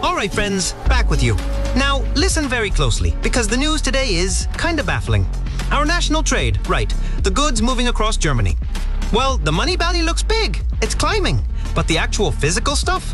Alright friends, back with you. Now, listen very closely, because the news today is kinda baffling. Our national trade, right, the goods moving across Germany. Well, the money value looks big, it's climbing, but the actual physical stuff?